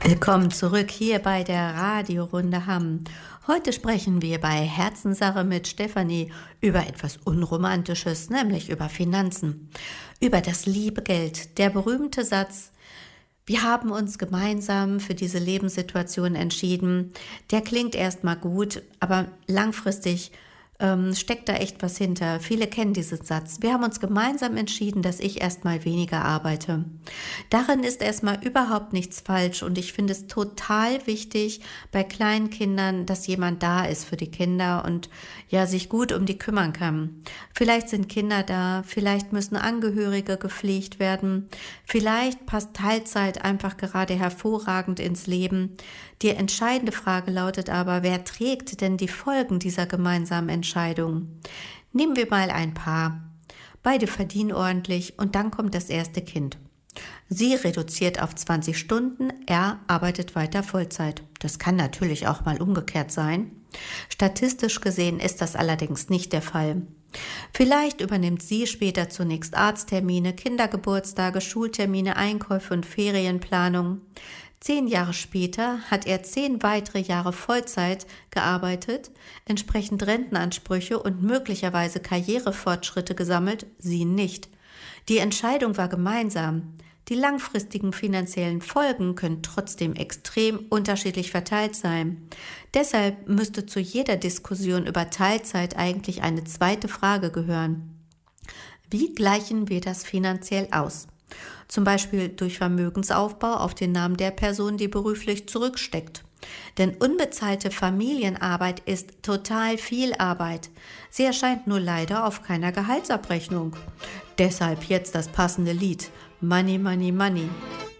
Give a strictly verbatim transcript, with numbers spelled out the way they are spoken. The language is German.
Willkommen zurück hier bei der Radiorunde Hamm. Heute sprechen wir bei Herzenssache mit Stefanie über etwas Unromantisches, nämlich über Finanzen, über das liebe Geld. Der berühmte Satz: Wir haben uns gemeinsam für diese Lebenssituation entschieden. Der klingt erstmal gut, aber langfristig ähm, steckt da echt was hinter. Viele kennen diesen Satz. Wir haben uns gemeinsam entschieden, dass ich erstmal weniger arbeite. Darin ist erstmal überhaupt nichts falsch und ich finde es total wichtig bei kleinen Kindern, dass jemand da ist für die Kinder und ja sich gut um die kümmern kann. Vielleicht sind Kinder da, vielleicht müssen Angehörige gepflegt werden, vielleicht passt Teilzeit einfach gerade hervorragend ins Leben. Die entscheidende Frage lautet aber, wer trägt denn die Folgen dieser gemeinsamen Entscheidung? Nehmen wir mal ein Paar. Beide verdienen ordentlich und dann kommt das erste Kind. Sie reduziert auf zwanzig Stunden, er arbeitet weiter Vollzeit. Das kann natürlich auch mal umgekehrt sein. Statistisch gesehen ist das allerdings nicht der Fall. Vielleicht übernimmt sie später zunächst Arzttermine, Kindergeburtstage, Schultermine, Einkäufe und Ferienplanung. Zehn Jahre später hat er zehn weitere Jahre Vollzeit gearbeitet, entsprechend Rentenansprüche und möglicherweise Karrierefortschritte gesammelt, sie nicht. Die Entscheidung war gemeinsam. Die langfristigen finanziellen Folgen können trotzdem extrem unterschiedlich verteilt sein. Deshalb müsste zu jeder Diskussion über Teilzeit eigentlich eine zweite Frage gehören. Wie gleichen wir das finanziell aus? Zum Beispiel durch Vermögensaufbau auf den Namen der Person, die beruflich zurücksteckt. Denn unbezahlte Familienarbeit ist total viel Arbeit. Sie erscheint nur leider auf keiner Gehaltsabrechnung. Deshalb jetzt das passende Lied: Money, Money, Money.